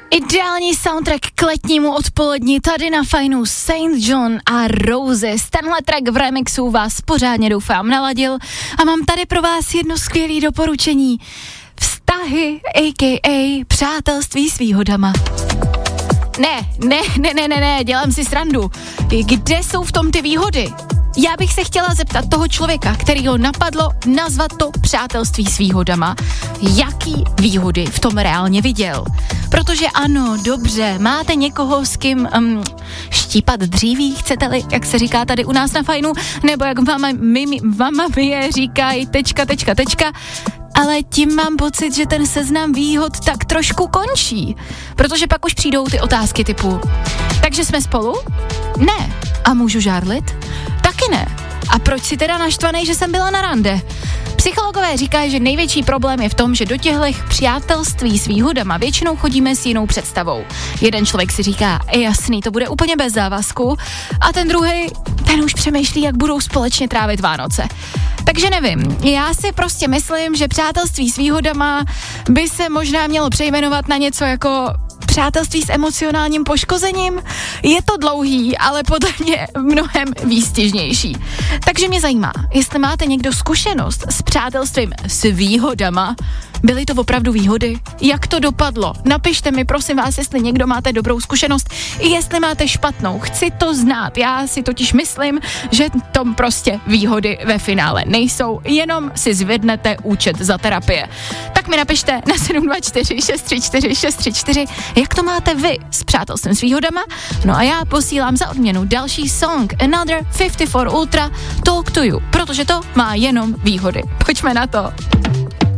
Ideální soundtrack k letnímu odpolední tady na Fajnu Saint John a Roses. Tenhle track v remixu vás pořádně doufám naladil a mám tady pro vás jedno skvělé doporučení. Vztahy, a.k.a. přátelství s výhodama. Ne, dělám si srandu. Kde jsou v tom ty výhody? Já bych se chtěla zeptat toho člověka, který ho napadlo nazvat to přátelství s výhodama, jaký výhody v tom reálně viděl. Protože ano, dobře, máte někoho, s kým štípat dříví, chcete-li, jak se říká tady u nás na Fajnu, nebo jak mama mi říkají tečka, ale tím mám pocit, že ten seznam výhod tak trošku končí, protože pak už přijdou ty otázky typu, takže jsme spolu? Ne. A můžu žárlit? Taky ne. A proč si teda naštvanej, že jsem byla na rande? Psychologové říkají, že největší problém je v tom, že do těchto přátelství s výhodama většinou chodíme s jinou představou. Jeden člověk si říká, jasný, to bude úplně bez závazku, a ten druhý, ten už přemýšlí, jak budou společně trávit Vánoce. Takže nevím, já si prostě myslím, že přátelství s výhodama by se možná mělo přejmenovat na něco jako přátelství s emocionálním poškozením. Je to dlouhý, ale podle mě mnohem výstižnější. Takže mě zajímá, jestli máte někdo zkušenost s přátelstvím s výhodama. Byly to opravdu výhody? Jak to dopadlo? Napište mi, prosím vás, jestli někdo máte dobrou zkušenost, i jestli máte špatnou. Chci to znát. Já si totiž myslím, že tom prostě výhody ve finále nejsou, jenom si zvednete účet za terapie. Tak mi napište na 724 634 634, jak to máte vy s přátelstvím s výhodama. No a já posílám za odměnu další song Another 54 Ultra Talk to You, protože to má jenom výhody. Pojďme na to.